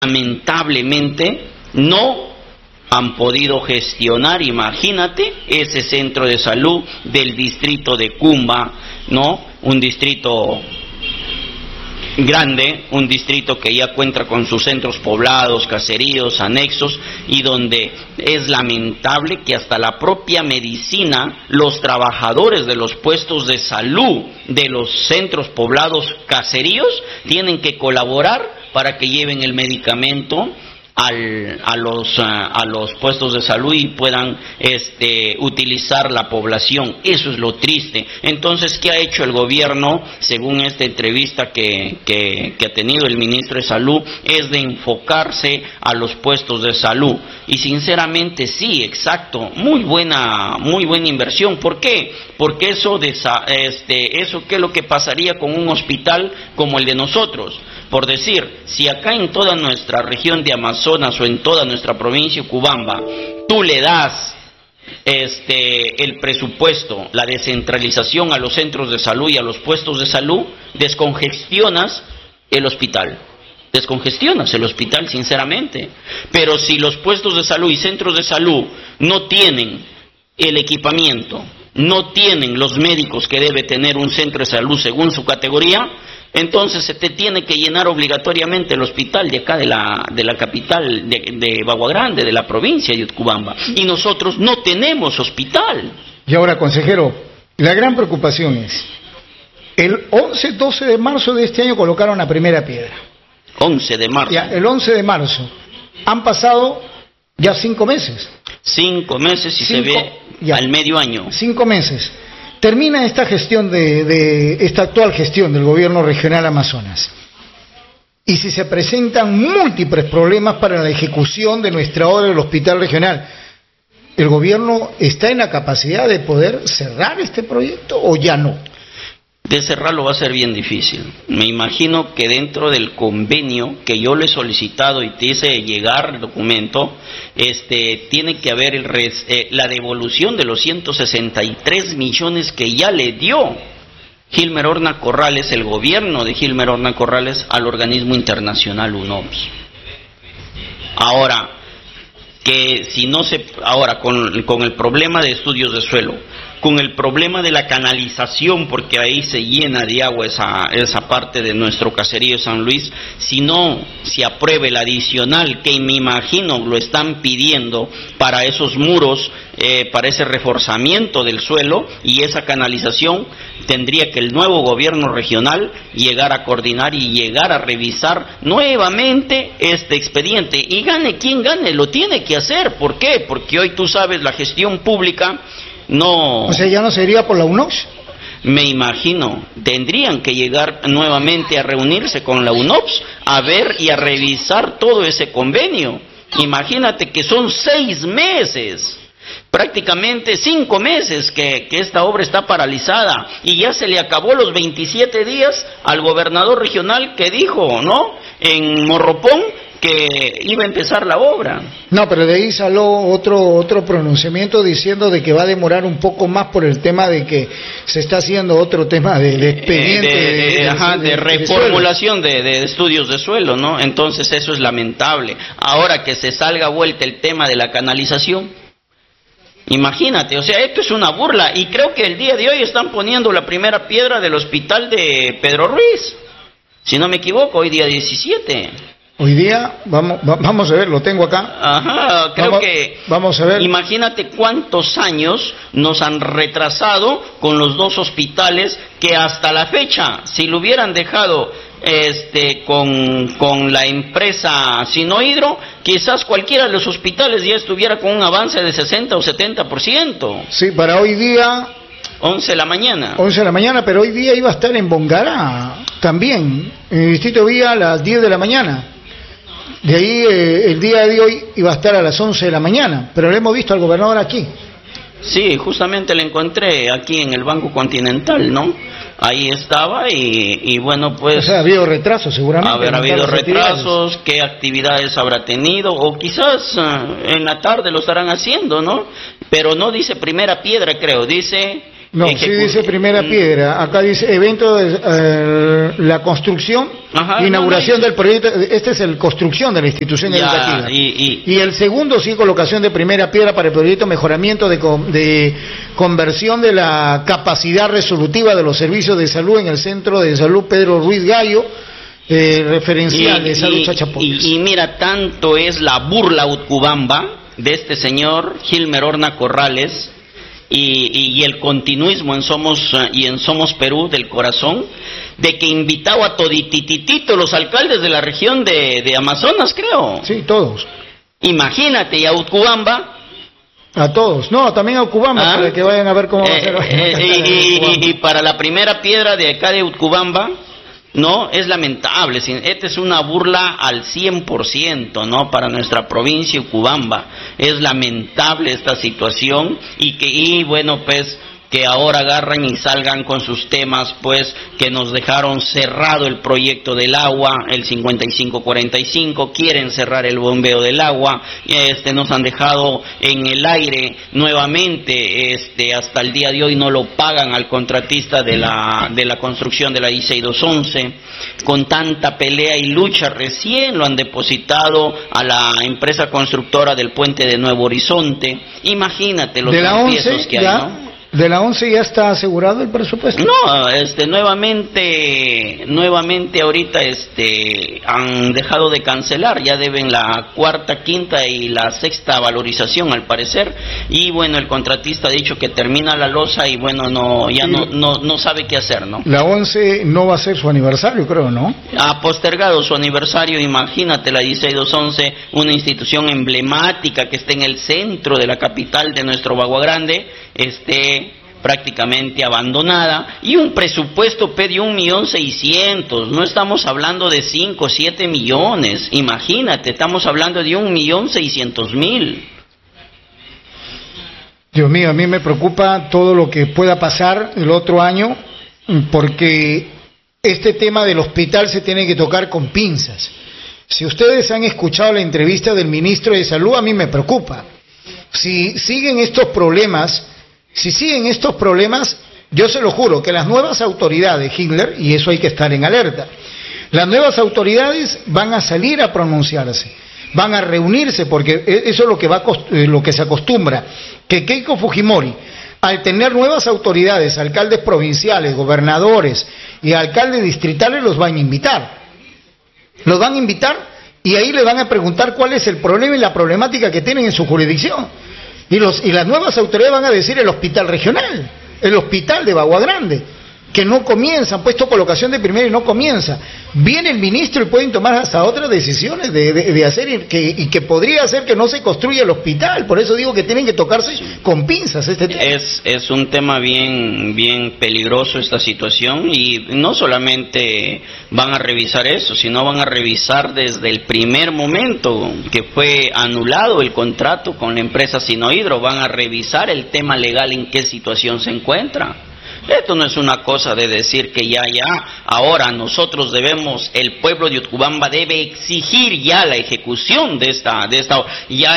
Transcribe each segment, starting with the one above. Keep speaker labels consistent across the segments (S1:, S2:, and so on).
S1: lamentablemente no han podido gestionar, imagínate, ese centro de salud del distrito de Cumba, ¿no? Un distrito grande, un distrito que ya cuenta con sus centros poblados, caseríos, anexos, y donde es lamentable que hasta la propia medicina, los trabajadores de los puestos de salud de los centros poblados caseríos tienen que colaborar para que lleven el medicamento a los puestos de salud y puedan utilizar la población. Eso es lo triste. Entonces, ¿qué ha hecho el gobierno? Según esta entrevista que ha tenido el ministro de Salud, es de enfocarse a los puestos de salud. Y sinceramente sí, exacto, muy buena inversión. ¿Por qué? Porque eso ¿qué es lo que pasaría con un hospital como el de nosotros? Por decir, si acá en toda nuestra región de Amazonas o en toda nuestra provincia de Cubamba, tú le das el presupuesto, la descentralización a los centros de salud y a los puestos de salud, descongestionas el hospital. Descongestionas el hospital, sinceramente. Pero si los puestos de salud y centros de salud no tienen el equipamiento, no tienen los médicos que debe tener un centro de salud según su categoría, entonces se te tiene que llenar obligatoriamente el hospital de acá de la capital de Bagua Grande, de la provincia de Utcubamba. Y nosotros no tenemos hospital.
S2: Y ahora, consejero, la gran preocupación es, el 12 de marzo de este año colocaron la primera piedra.
S1: 11 de marzo.
S2: Ya, el 11 de marzo. Han pasado ya 5 meses. 5 meses
S1: y se ve ya, al medio año.
S2: 5 meses. Termina esta gestión esta actual gestión del gobierno regional Amazonas. Y si se presentan múltiples problemas para la ejecución de nuestra obra del hospital regional, ¿el gobierno está en la capacidad de poder cerrar este proyecto o ya no?
S1: De cerrarlo va a ser bien difícil. Me imagino que dentro del convenio que yo le he solicitado y te hice llegar el documento, tiene que haber la devolución de los 163 millones que ya le dio Gilmer Horna Corrales, el gobierno de Gilmer Horna Corrales, al organismo internacional UNOPS. Ahora, con el problema de estudios de suelo, con el problema de la canalización, porque ahí se llena de agua esa parte de nuestro caserío de San Luis, si no se apruebe el adicional, que me imagino lo están pidiendo para esos muros, para ese reforzamiento del suelo y esa canalización, tendría que el nuevo gobierno regional llegar a coordinar y llegar a revisar nuevamente este expediente. Y gane quien gane, lo tiene que hacer. ¿Por qué? Porque hoy tú sabes, la gestión pública no...
S2: O sea, ¿ya no sería por la UNOPS?
S1: Me imagino, tendrían que llegar nuevamente a reunirse con la UNOPS, a ver y a revisar todo ese convenio. Imagínate que son 6 meses, prácticamente 5 meses que esta obra está paralizada, y ya se le acabó los 27 días al gobernador regional que dijo, ¿no?, en Morropón, que iba a empezar la obra.
S2: No, pero de ahí salió otro pronunciamiento diciendo de que va a demorar un poco más por el tema de que se está haciendo otro tema de expediente
S1: de reformulación de estudios de suelo, ¿no? Entonces eso es lamentable. Ahora que se salga a vuelta el tema de la canalización, imagínate, o sea, esto es una burla, y creo que el día de hoy están poniendo la primera piedra del hospital de Pedro Ruiz, si no me equivoco, hoy día 17.
S2: Hoy día, vamos a ver, lo tengo acá.
S1: Ajá,
S2: vamos a ver.
S1: Imagínate cuántos años nos han retrasado con los 2 hospitales que hasta la fecha, si lo hubieran dejado con la empresa Sinohidro, quizás cualquiera de los hospitales ya estuviera con un avance de 60 o 70%.
S2: Sí, para hoy día...
S1: 11 de la mañana.
S2: 11 de la mañana, pero hoy día iba a estar en Bongará también, en el distrito Villa, a las 10 de la mañana. De ahí el día de hoy iba a estar a las 11 de la mañana, pero lo hemos visto al gobernador aquí.
S1: Sí, justamente le encontré aquí en el Banco Continental, ¿no? Ahí estaba y bueno, pues...
S2: O sea, ha habido retrasos seguramente.
S1: Haber habido retrasos, qué actividades habrá tenido, o quizás en la tarde lo estarán haciendo, ¿no? Pero no dice primera piedra, creo, dice
S2: No, sí dice primera piedra. Acá dice evento de la construcción, inauguración del proyecto. Este es el construcción de la institución educativa. Y el segundo, sí, colocación de primera piedra para el proyecto mejoramiento de conversión de la capacidad resolutiva de los servicios de salud en el Centro de Salud Pedro Ruiz Gallo, referencial de salud Chachapoyas.
S1: Y mira, tanto es la burla Utcubamba de este señor Gilmer Horna Corrales y el continuismo en Somos Perú del corazón, de que invitaba a toditititito los alcaldes de la región de Amazonas, creo.
S2: Sí, todos.
S1: Imagínate, y a Utcubamba.
S2: A todos, no, también a Utcubamba, para que vayan a ver cómo va a ser.
S1: Y para la primera piedra de acá de Utcubamba, no, es lamentable, esta es una burla al 100%, ¿no? Para nuestra provincia Utcubamba, es lamentable esta situación y bueno, pues, que ahora agarran y salgan con sus temas, pues, que nos dejaron cerrado el proyecto del agua, el 5545, quieren cerrar el bombeo del agua, nos han dejado en el aire nuevamente, hasta el día de hoy no lo pagan al contratista de la construcción de la 16211, con tanta pelea y lucha recién lo han depositado a la empresa constructora del puente de Nuevo Horizonte. Imagínate los tropiezos que hay, ¿no?
S2: ¿De la 11 ya está asegurado el presupuesto?
S1: No, nuevamente ahorita han dejado de cancelar, ya deben la cuarta, quinta y la sexta valorización al parecer, y bueno, el contratista ha dicho que termina la losa y bueno, no sabe qué hacer, ¿no?
S2: La 11 no va a ser su aniversario, creo, ¿no?
S1: Ha postergado su aniversario, imagínate, la 16211, una institución emblemática que está en el centro de la capital de nuestro Bagua Grande, prácticamente abandonada, y un presupuesto de 1.600.000, no estamos hablando de 5 o 7 millones, imagínate, estamos hablando de 1.600.000.
S2: Dios mío, a mí me preocupa todo lo que pueda pasar el otro año, porque este tema del hospital se tiene que tocar con pinzas. Si ustedes han escuchado la entrevista del ministro de Salud, a mí me preocupa. Si siguen estos problemas, yo se lo juro que las nuevas autoridades, Hitler, y eso hay que estar en alerta, las nuevas autoridades van a salir a pronunciarse, van a reunirse, porque eso es lo que se acostumbra, que Keiko Fujimori, al tener nuevas autoridades, alcaldes provinciales, gobernadores y alcaldes distritales, los van a invitar y ahí le van a preguntar cuál es el problema y la problemática que tienen en su jurisdicción. Y las nuevas autoridades van a decir el hospital regional, el hospital de Bagua Grande, que no comienza, han puesto colocación de primera y no comienza. Viene el ministro y pueden tomar hasta otras decisiones de hacer y que podría hacer que no se construya el hospital. Por eso digo que tienen que tocarse con pinzas este tema.
S1: Es un tema bien peligroso esta situación, y no solamente van a revisar eso, sino van a revisar desde el primer momento que fue anulado el contrato con la empresa Sinohidro, van a revisar el tema legal en qué situación se encuentra. Esto no es una cosa de decir que ya, ahora nosotros debemos, el pueblo de Utcubamba debe exigir ya la ejecución de esta, ya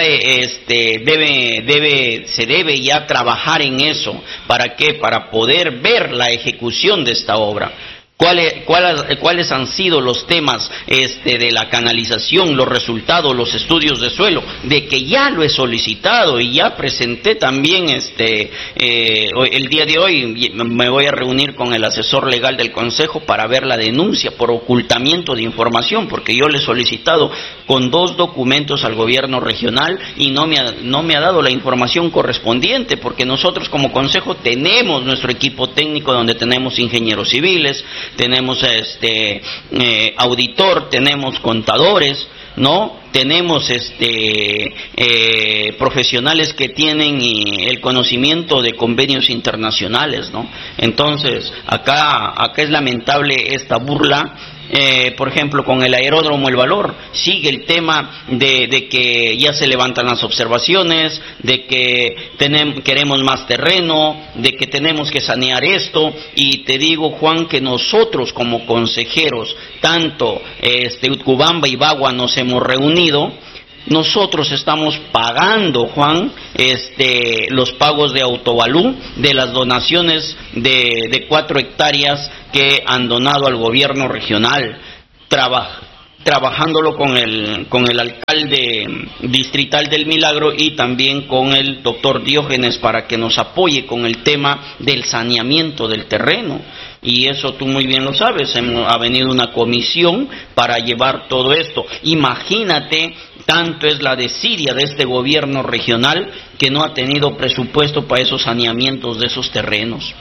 S1: se debe ya trabajar en eso. ¿Para qué? Para poder ver la ejecución de esta obra. ¿Cuáles han sido los temas de la canalización, los resultados, los estudios de suelo? De que ya lo he solicitado y ya presenté también el día de hoy me voy a reunir con el asesor legal del Consejo para ver la denuncia por ocultamiento de información, porque yo le he solicitado con 2 documentos al gobierno regional y no me ha dado la información correspondiente, porque nosotros como Consejo tenemos nuestro equipo técnico donde tenemos ingenieros civiles, tenemos auditor, tenemos contadores, ¿no? Tenemos profesionales que tienen el conocimiento de convenios internacionales, ¿no? Entonces, acá es lamentable esta burla. Por ejemplo, con el aeródromo El Valor, sigue el tema de que ya se levantan las observaciones, de que queremos más terreno, de que tenemos que sanear esto, y te digo, Juan, que nosotros como consejeros, tanto Utcubamba y Bagua nos hemos reunido Nosotros estamos pagando, Juan, los pagos de autovalú de las donaciones de 4 hectáreas que han donado al gobierno regional, trabajándolo con el alcalde distrital del Milagro y también con el doctor Diógenes para que nos apoye con el tema del saneamiento del terreno. Y eso tú muy bien lo sabes, ha venido una comisión para llevar todo esto. Imagínate, tanto es la desidia de este gobierno regional que no ha tenido presupuesto para esos saneamientos de esos terrenos.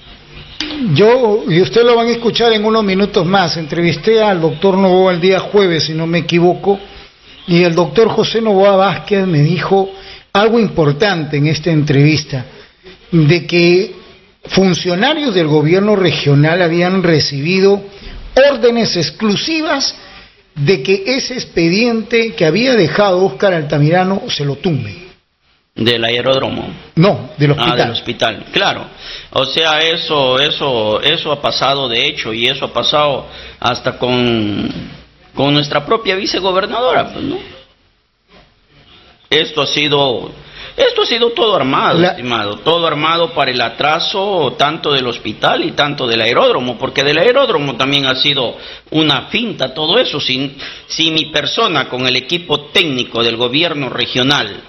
S2: Yo, y usted lo van a escuchar en unos minutos más, entrevisté al doctor Novoa el día jueves, si no me equivoco, y el doctor José Novoa Vázquez me dijo algo importante en esta entrevista, de que funcionarios del gobierno regional habían recibido órdenes exclusivas de que ese expediente que había dejado Óscar Altamirano se lo tumbe.
S1: ¿Del aeródromo?
S2: No, del hospital.
S1: Del hospital, claro. O sea, eso ha pasado de hecho, y eso ha pasado hasta con nuestra propia vicegobernadora, pues, ¿no? Esto ha sido todo armado, estimado, todo armado para el atraso tanto del hospital y tanto del aeródromo, porque del aeródromo también ha sido una finta todo eso. Si mi persona con el equipo técnico del gobierno regional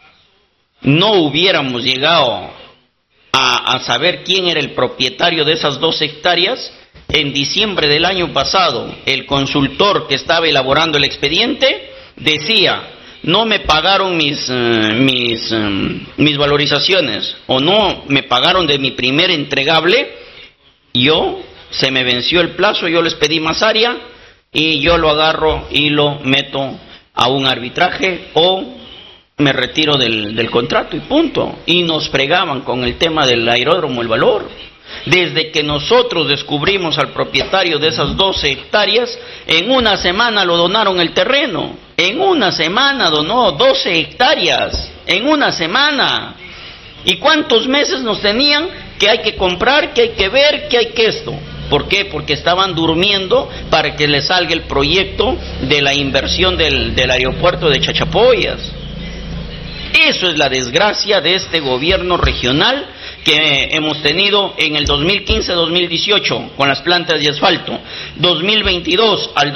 S1: no hubiéramos llegado a saber quién era el propietario de esas 2 hectáreas, en diciembre del año pasado, el consultor que estaba elaborando el expediente decía: no me pagaron mis valorizaciones, o no me pagaron de mi primer entregable, se me venció el plazo, yo les pedí más área, y yo lo agarro y lo meto a un arbitraje, o me retiro del contrato y punto. Y nos fregaban con el tema del aeródromo El Valor. Desde que nosotros descubrimos al propietario de esas 12 hectáreas, en una semana lo donaron el terreno. En una semana donó 12 hectáreas. En una semana. ¿Y cuántos meses nos tenían? Que hay que comprar, que hay que ver, que hay que esto. ¿Por qué? Porque estaban durmiendo para que le salga el proyecto de la inversión del aeropuerto de Chachapoyas. Eso es la desgracia de este gobierno regional que hemos tenido en el 2015-2018 con las plantas de asfalto, 2022 al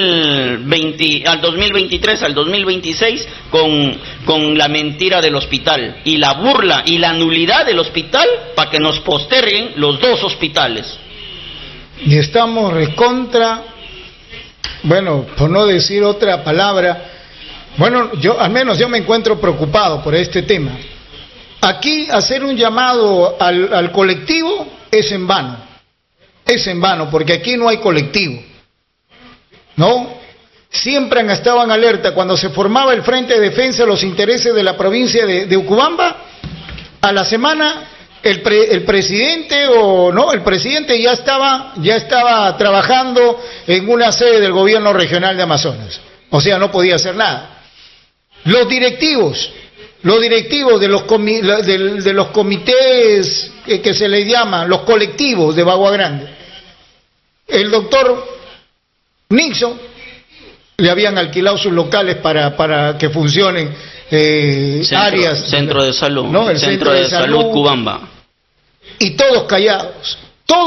S1: 2023 al 2026 con la mentira del hospital y la burla y la nulidad del hospital para que nos posterguen los 2 hospitales.
S2: Y estamos recontra, bueno, por no decir otra palabra, bueno, al menos yo me encuentro preocupado por este tema. Aquí hacer un llamado al colectivo es en vano, porque aquí no hay colectivo, ¿no? Siempre han estado en alerta. Cuando se formaba el Frente de Defensa de los Intereses de la provincia de Ucubamba, a la semana el presidente ya estaba trabajando en una sede del gobierno regional de Amazonas, o sea, no podía hacer nada. Los directivos de los comités que se les llama los colectivos de Bagua Grande, el doctor Nixon le habían alquilado sus locales para que funcionen áreas,
S1: centro de salud,
S2: ¿no? El
S1: centro de salud Cubamba,
S2: y todos callados.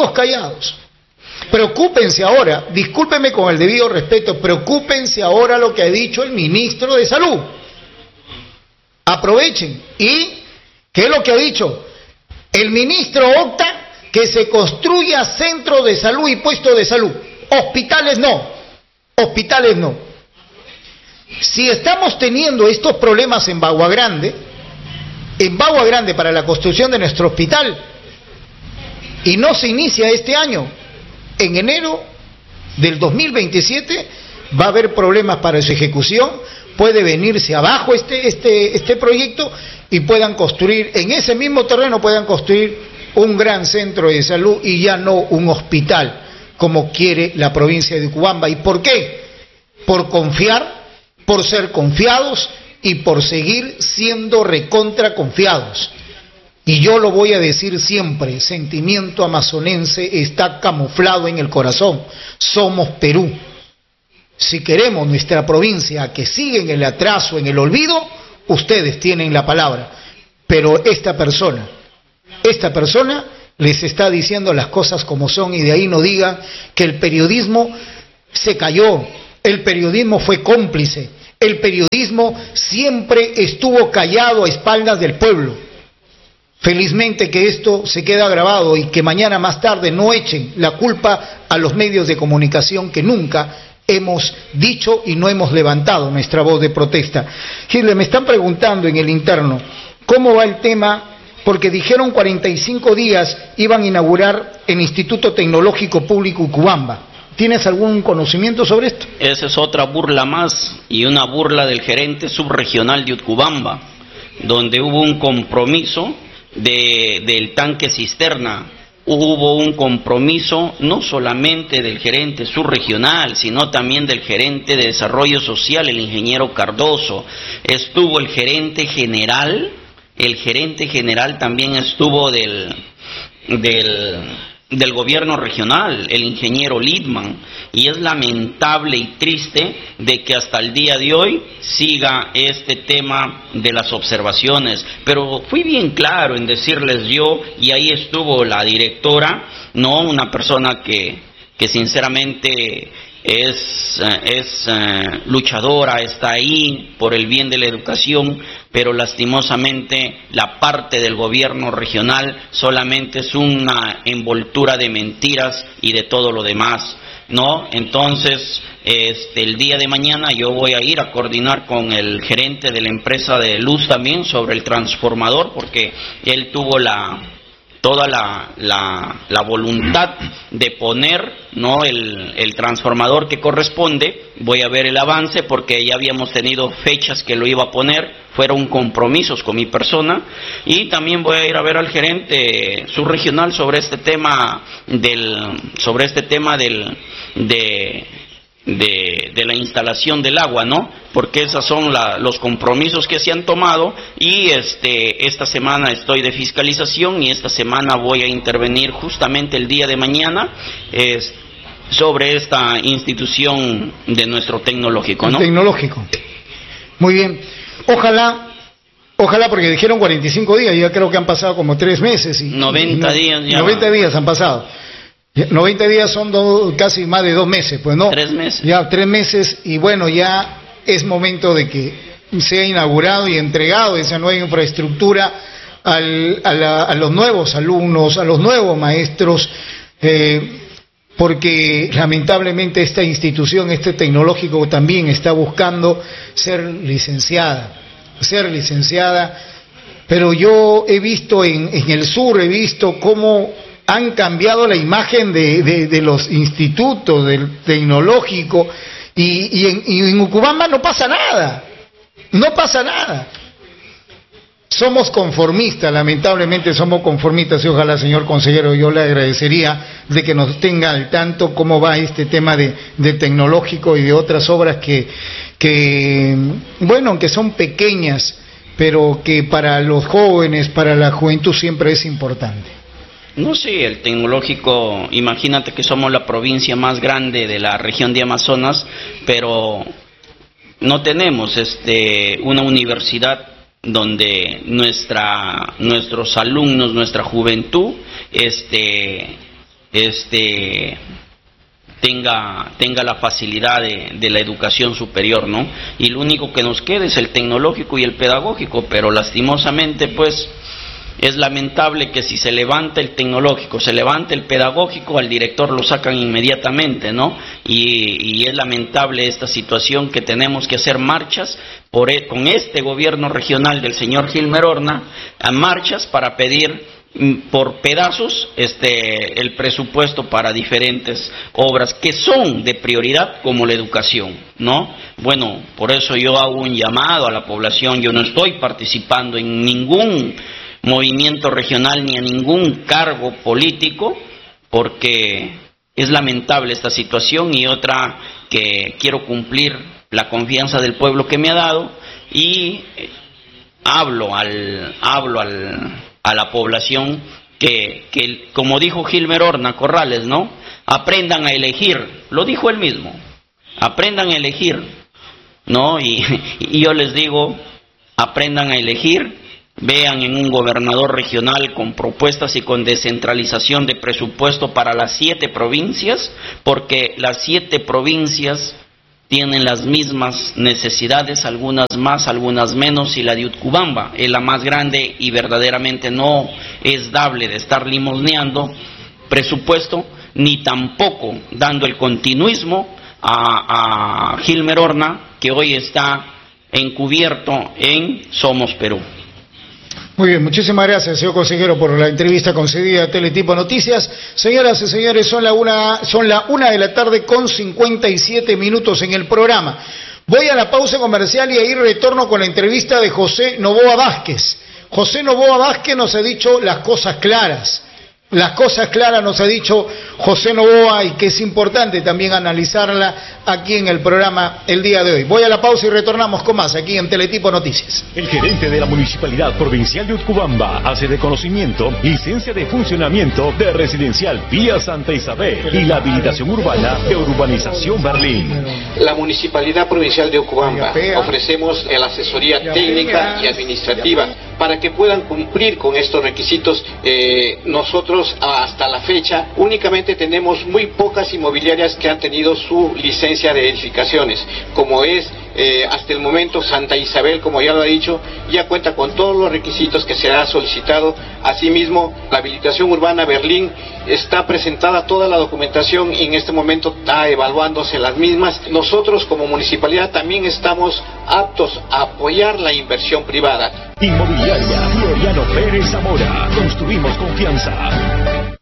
S2: Preocúpense ahora, discúlpenme con el debido respeto, preocúpense ahora lo que ha dicho el ministro de Salud. Aprovechen. ¿Y qué es lo que ha dicho? El ministro opta que se construya centro de salud y puestos de salud. Hospitales no. Si estamos teniendo estos problemas en Bagua Grande para la construcción de nuestro hospital, y no se inicia este año, en enero del 2027 va a haber problemas para su ejecución. Puede venirse abajo este proyecto y puedan construir, en ese mismo terreno puedan construir un gran centro de salud y ya no un hospital, como quiere la provincia de Ucubamba. ¿Y por qué? Por confiar, por ser confiados y por seguir siendo recontra confiados. Y yo lo voy a decir siempre, sentimiento amazonense está camuflado en el corazón. Somos Perú. Si queremos nuestra provincia que siga en el atraso, en el olvido, ustedes tienen la palabra. Pero esta persona les está diciendo las cosas como son, y de ahí no digan que el periodismo se cayó, el periodismo fue cómplice, el periodismo siempre estuvo callado a espaldas del pueblo. Felizmente que esto se queda grabado y que mañana más tarde no echen la culpa a los medios de comunicación que nunca hemos dicho y no hemos levantado nuestra voz de protesta. Gilles, me están preguntando en el interno, ¿cómo va el tema? Porque dijeron 45 días iban a inaugurar el Instituto Tecnológico Público Utcubamba. ¿Tienes algún conocimiento sobre esto?
S1: Esa es otra burla más, y una burla del gerente subregional de Utcubamba, donde hubo un compromiso del tanque cisterna. Hubo un compromiso no solamente del gerente subregional, sino también del gerente de desarrollo social, el ingeniero Cardoso. Estuvo el gerente general también estuvo del gobierno regional, el ingeniero Lidman, y es lamentable y triste de que hasta el día de hoy siga este tema de las observaciones. Pero fui bien claro en decirles yo, y ahí estuvo la directora, no, una persona que sinceramente es luchadora, está ahí por el bien de la educación, pero lastimosamente la parte del gobierno regional solamente es una envoltura de mentiras y de todo lo demás, ¿no? Entonces, el día de mañana yo voy a ir a coordinar con el gerente de la empresa de luz también sobre el transformador, porque él tuvo toda la voluntad de poner, ¿no?, el transformador que corresponde. Voy a ver el avance porque ya habíamos tenido fechas que lo iba a poner, fueron compromisos con mi persona, y también voy a ir a ver al gerente subregional sobre este tema de la instalación del agua, ¿no? Porque esos son los compromisos que se han tomado, y esta semana estoy de fiscalización, y esta semana voy a intervenir justamente el día de mañana sobre esta institución de nuestro tecnológico, ¿no?
S2: Tecnológico. Muy bien. Ojalá, porque dijeron 45 días, ya creo que han pasado como 3 meses.
S1: 90 días ya.
S2: 90 días han pasado. 90 días son casi más de 2 meses, pues no.
S1: 3 meses.
S2: Ya 3 meses, y bueno, ya es momento de que sea inaugurado y entregado esa nueva infraestructura a los nuevos alumnos, a los nuevos maestros, porque lamentablemente esta institución, este tecnológico, también está buscando ser licenciada, pero yo he visto en el sur, he visto cómo han cambiado la imagen de los institutos, del tecnológico, y en Utcubamba no pasa nada. Somos conformistas, lamentablemente somos conformistas, y ojalá, señor consejero, yo le agradecería de que nos tenga al tanto cómo va este tema de tecnológico y de otras obras que bueno, aunque son pequeñas, pero que para los jóvenes, para la juventud siempre es importante.
S1: No, sí, el tecnológico, imagínate que somos la provincia más grande de la región de Amazonas, pero no tenemos una universidad donde nuestros alumnos, nuestra juventud, tenga la facilidad de la educación superior, ¿no? Y lo único que nos queda es el tecnológico y el pedagógico, pero lastimosamente, pues, es lamentable que si se levanta el tecnológico, se levanta el pedagógico, al director lo sacan inmediatamente, ¿no? Y es lamentable esta situación, que tenemos que hacer marchas con este gobierno regional del señor Gilmer Horna, a marchas para pedir por pedazos el presupuesto para diferentes obras que son de prioridad, como la educación, ¿no? Bueno, por eso yo hago un llamado a la población. Yo no estoy participando en ningún movimiento regional ni a ningún cargo político, porque es lamentable esta situación, y otra, que quiero cumplir la confianza del pueblo que me ha dado, y hablo a la población que como dijo Gilmer Horna Corrales, ¿no?, aprendan a elegir, lo dijo él mismo, aprendan a elegir, ¿no? Y yo les digo, aprendan a elegir, vean en un gobernador regional con propuestas y con descentralización de presupuesto para las 7 provincias, porque las 7 provincias tienen las mismas necesidades, algunas más, algunas menos, y la de Utcubamba es la más grande y verdaderamente no es dable de estar limosneando presupuesto, ni tampoco dando el continuismo a Gilmer Horna, que hoy está encubierto en Somos Perú.
S2: Muy bien, muchísimas gracias, señor consejero, por la entrevista concedida a Teletipo Noticias. Señoras y señores, son la una de la tarde con 57 minutos en el programa. Voy a la pausa comercial y ahí retorno con la entrevista de José Novoa Vázquez. José Novoa Vázquez nos ha dicho las cosas claras. Las cosas claras nos ha dicho José Novoa, y que es importante también analizarla aquí en el programa el día de hoy. Voy a la pausa y retornamos con más aquí en Teletipo Noticias.
S3: El gerente de la Municipalidad Provincial de Utcubamba hace de conocimiento licencia de funcionamiento de Residencial Vía Santa Isabel y la habilitación urbana de Urbanización Berlín.
S4: La Municipalidad Provincial de Utcubamba ofrecemos la asesoría técnica y administrativa para que puedan cumplir con estos requisitos. Nosotros hasta la fecha únicamente tenemos muy pocas inmobiliarias que han tenido su licencia de edificaciones, como es hasta el momento Santa Isabel, como ya lo he dicho, ya cuenta con todos los requisitos que se ha solicitado. Asimismo, la habilitación urbana Berlín está presentada toda la documentación y en este momento está evaluándose las mismas. Nosotros como municipalidad también estamos aptos a apoyar la inversión privada.
S3: Inmobiliaria Floriano Pérez Zamora. Construimos confianza.